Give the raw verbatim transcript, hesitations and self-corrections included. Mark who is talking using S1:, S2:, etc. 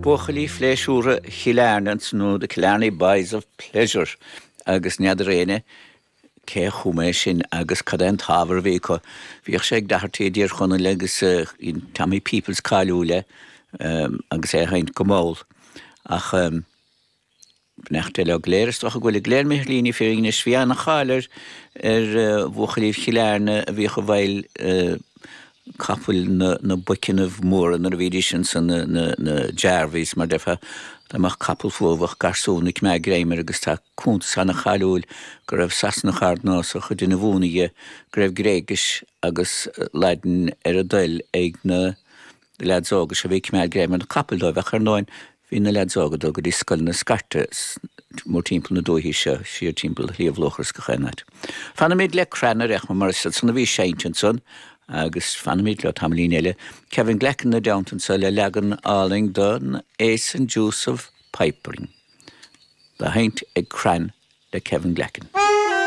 S1: Buchalí fléisiúra chilearnant nó de Killarney Boys of Pleasure agus nead réine cé chuméis sin agus cadent haver bhí go bhíoh sé ag dahartíidir chuna legus in Tammy Peoples cáúile um, agus é haint gomól ach um, bneachta le gléirstoch a bhfuil gléir méhlíní fé ine svianna cháir ar bhuachalíh chilearne a bhí go bhil uh, capul na, na bucinmh mór na bhíidir san na, na, na Jarvis mar defa amach capul fómhach garsúnig me gréimar agus tá cúnt sanna chaúil go raibh sasna chardnás a chud duna bhúnaige go raibh gréigis agus leiden ar a dul ag na leadzógus a bhíh me gréimar na capul dóibh a chunáin hí na leadzógad agus í scoil na scarte mór timppla na dóhí se siar timppla líomhlochas go chéanaid. Fanna méid le creanna reach mar sanna bhí séintin son agus fanamid le tamlín eile Kevin Glecken na Downton sa le legan áling don Ace and Joseph Pipering. The haint ag cran le Kevin Glecken.